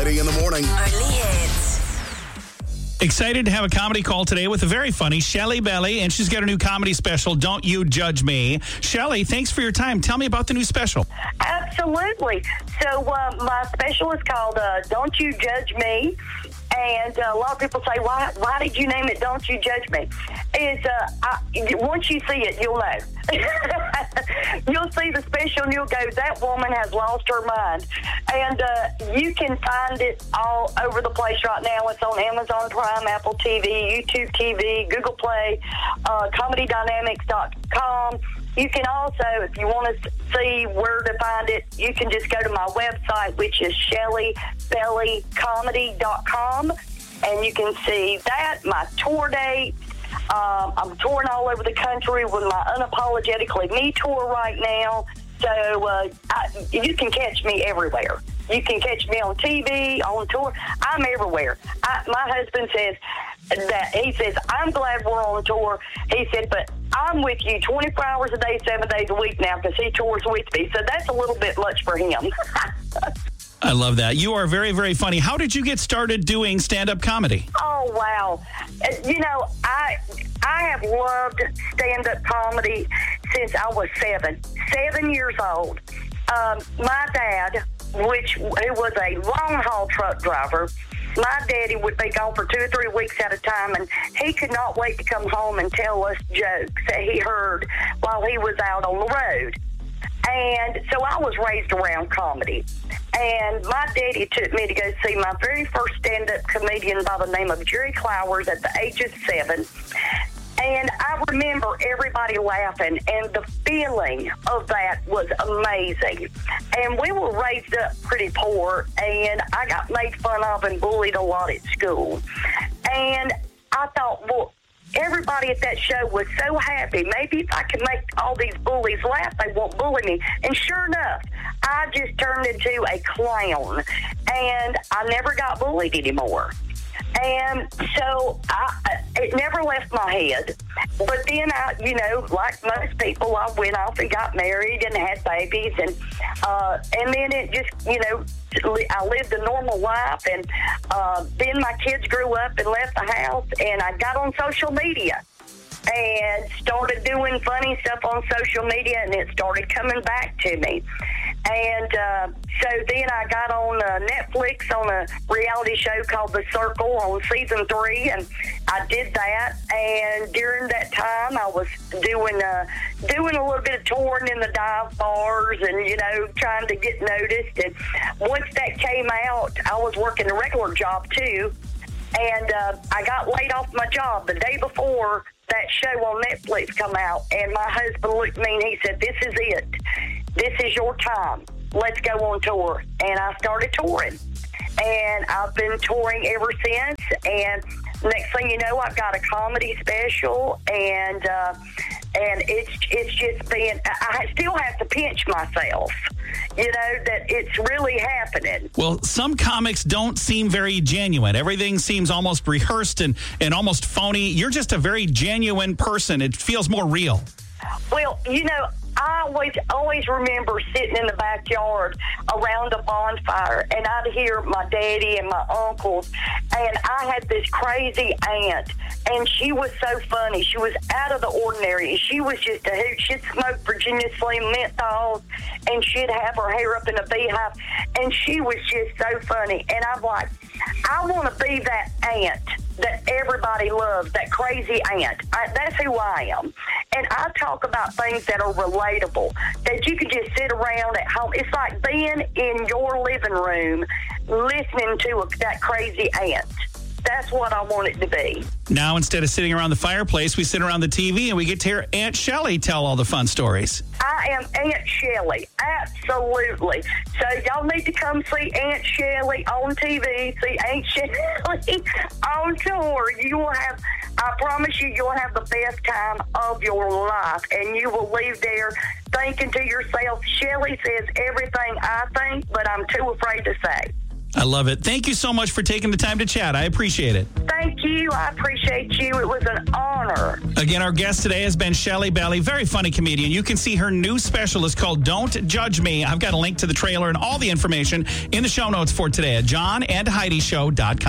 Bobby in the morning. Only hits. Excited to have a comedy call today with a very funny Shelly Belly, and she's got a new comedy special, Don't You Judge Me. Shelly, thanks for your time. Tell me about the new special. Absolutely. So my special is called Don't You Judge Me. And a lot of people say, why did you name it Don't You Judge Me? Once you see it, you'll know. You'll see the special and you'll go, that woman has lost her mind. And you can find it all over the place right now. It's on Amazon Prime, Apple TV, YouTube TV, Google Play, ComedyDynamics.com. You can also, if you want to see where to find it, you can just go to my website, which is ShellyBellyComedy.com, and you can see that, my tour date. I'm touring all over the country with my Unapologetically Me tour right now, so you can catch me everywhere. You can catch me on TV, on tour. I'm everywhere. My husband says that, he says, I'm glad we're on tour. He said, but I'm with you 24 hours a day, 7 days a week now because he tours with me. So that's a little bit much for him. I love that. You are very, very funny. How did you get started doing stand-up comedy? Oh, wow. You know, I have loved stand-up comedy since I was 7 years old. My dad, who was a long-haul truck driver, my daddy would be gone for 2 or 3 weeks at a time, and he could not wait to come home and tell us jokes that he heard while he was out on the road. And so I was raised around comedy. And my daddy took me to go see my very first stand-up comedian by the name of Jerry Clowers at the age of 7. And I remember everybody laughing, and the feeling of that was amazing. And we were raised up pretty poor, and I got made fun of and bullied a lot at school. And I thought, well, everybody at that show was so happy. Maybe if I can make all these bullies laugh, they won't bully me. And sure enough, I just turned into a clown, and I never got bullied anymore. And so it never left my head. But then like most people, I went off and got married and had babies. And then it just, I lived a normal life. And then my kids grew up and left the house. And I got on social media and started doing funny stuff on social media. And it started coming back to me. And so then I got on Netflix on a reality show called The Circle on season 3, and I did that. And during that time, I was doing a little bit of touring in the dive bars and, trying to get noticed. And once that came out, I was working a regular job, too. And I got laid off my job the day before that show on Netflix come out. And my husband looked at me and he said, this is it. This is your time. Let's go on tour. And I started touring. And I've been touring ever since. And next thing you know, I've got a comedy special. And it's just been, I still have to pinch myself, that it's really happening. Well, some comics don't seem very genuine. Everything seems almost rehearsed and almost phony. You're just a very genuine person. It feels more real. Well, I always remember sitting in the backyard around a bonfire, and I'd hear my daddy and my uncles, and I had this crazy aunt, and she was so funny. She was out of the ordinary. She was just a hoot. She'd smoke Virginia Slim menthols, and she'd have her hair up in a beehive, and she was just so funny. And I'm like, I want to be that aunt that everybody loves, that crazy aunt. That's who I am. And I talk about things that are relatable, that you can just sit around at home. It's like being in your living room listening to that crazy aunt. That's what I want it to be. Now, instead of sitting around the fireplace, we sit around the TV and we get to hear Aunt Shelly tell all the fun stories. I am Aunt Shelly, absolutely. So y'all need to come see Aunt Shelly on TV, see Aunt Shelly on tour. You will have, I promise you, you'll have the best time of your life, and you will leave there thinking to yourself, Shelly says everything I think, but I'm too afraid to say. I love it. Thank you so much for taking the time to chat. I appreciate it. Thank you. I appreciate you. It was an honor. Again, our guest today has been Shelley Belly, very funny comedian. You can see her new special is called Don't Judge Me. I've got a link to the trailer and all the information in the show notes for today at johnandheidishow.com.